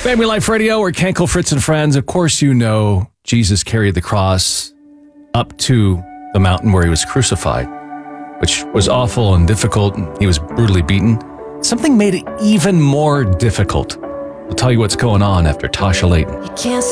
Family Life Radio, or Kenkel, Fritz, and Friends. Of course, you know Jesus carried the cross up to the mountain where he was crucified, which was awful and difficult. He was brutally beaten. Something made it even more difficult. I'll tell you what's going on after Tasha Layton. You can't